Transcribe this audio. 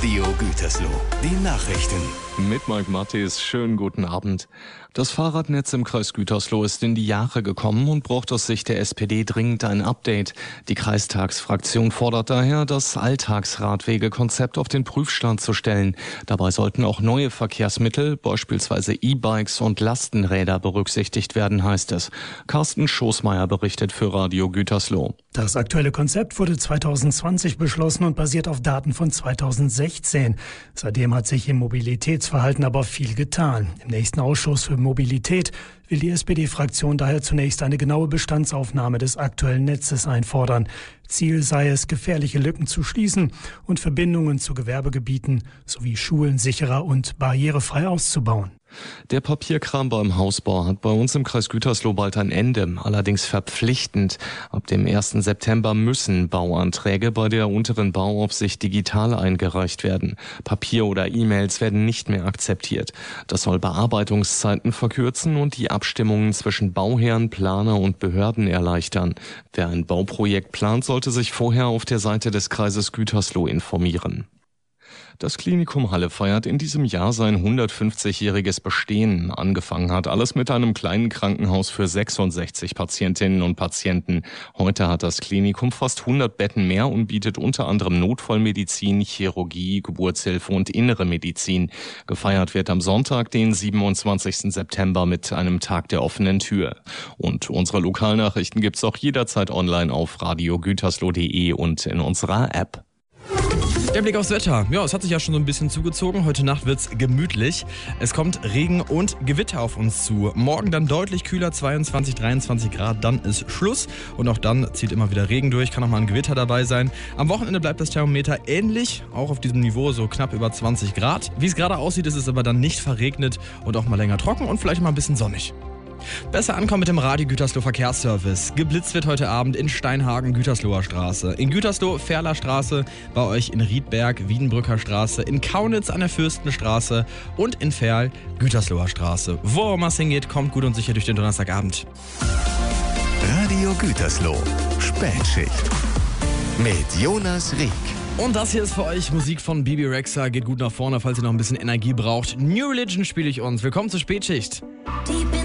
Radio Gütersloh, die Nachrichten. Mit Mike Mattis, schönen guten Abend. Das Fahrradnetz im Kreis Gütersloh ist in die Jahre gekommen und braucht aus Sicht der SPD dringend ein Update. Die Kreistagsfraktion fordert daher, das Alltagsradwegekonzept auf den Prüfstand zu stellen. Dabei sollten auch neue Verkehrsmittel, beispielsweise E-Bikes und Lastenräder, berücksichtigt werden, heißt es. Carsten Schoßmeier berichtet für Radio Gütersloh. Das aktuelle Konzept wurde 2020 beschlossen und basiert auf Daten von 2016. Seitdem hat sich im Mobilitätsverhalten aber viel getan. Im nächsten Ausschuss für Mobilität will die SPD-Fraktion daher zunächst eine genaue Bestandsaufnahme des aktuellen Netzes einfordern. Ziel sei es, gefährliche Lücken zu schließen und Verbindungen zu Gewerbegebieten sowie Schulen sicherer und barrierefrei auszubauen. Der Papierkram beim Hausbau hat bei uns im Kreis Gütersloh bald ein Ende, allerdings verpflichtend. Ab dem 1. September müssen Bauanträge bei der unteren Bauaufsicht digital eingereicht werden. Papier oder E-Mails werden nicht mehr akzeptiert. Das soll Bearbeitungszeiten verkürzen und die Abstimmungen zwischen Bauherren, Planer und Behörden erleichtern. Wer ein Bauprojekt plant, sollte sich vorher auf der Seite des Kreises Gütersloh informieren. Das Klinikum Halle feiert in diesem Jahr sein 150-jähriges Bestehen. Angefangen hat alles mit einem kleinen Krankenhaus für 66 Patientinnen und Patienten. Heute hat das Klinikum fast 100 Betten mehr und bietet unter anderem Notfallmedizin, Chirurgie, Geburtshilfe und innere Medizin. Gefeiert wird am Sonntag, den 27. September, mit einem Tag der offenen Tür. Und unsere Lokalnachrichten gibt's auch jederzeit online auf radiogütersloh.de und in unserer App. Der Blick aufs Wetter. Ja, es hat sich ja schon so ein bisschen zugezogen. Heute Nacht wird's gemütlich. Es kommt Regen und Gewitter auf uns zu. Morgen dann deutlich kühler, 22, 23 Grad. Dann ist Schluss. Und auch dann zieht immer wieder Regen durch. Kann auch mal ein Gewitter dabei sein. Am Wochenende bleibt das Thermometer ähnlich. Auch auf diesem Niveau so knapp über 20 Grad. Wie es gerade aussieht, ist es aber dann nicht verregnet und auch mal länger trocken und vielleicht mal ein bisschen sonnig. Besser ankommen mit dem Radio Gütersloh Verkehrsservice. Geblitzt wird heute Abend in Steinhagen, Gütersloher Straße. In Gütersloh, Ferler Straße, bei euch in Riedberg, Wiedenbrücker Straße, in Kaunitz an der Fürstenstraße und in Ferl, Gütersloher Straße. Wo auch immer es hingeht, kommt gut und sicher durch den Donnerstagabend. Radio Gütersloh, Spätschicht mit Jonas Rieck. Und das hier ist für euch Musik von Bibi Rexha. Geht gut nach vorne, falls ihr noch ein bisschen Energie braucht. New Religion spiele ich uns. Willkommen zur Spätschicht.